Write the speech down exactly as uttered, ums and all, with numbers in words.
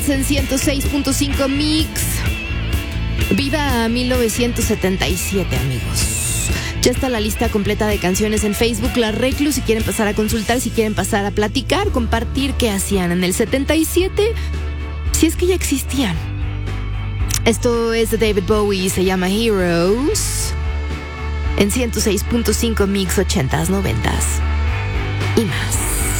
Estás en ciento seis punto cinco Mix. Viva mil novecientos setenta y siete, amigos. Ya está la lista completa de canciones en Facebook, La Reclu, si quieren pasar a consultar, si quieren pasar a platicar, compartir qué hacían en el setenta y siete, si es que ya existían. Esto es de David Bowie y se llama Heroes. En ciento seis punto cinco Mix, ochentas, noventas y más.